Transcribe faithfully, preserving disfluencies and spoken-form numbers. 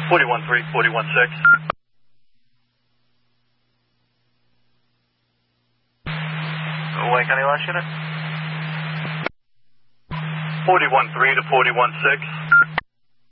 forty-one three, forty-one six. Wayne County Last Unit. forty-one three to forty-one six.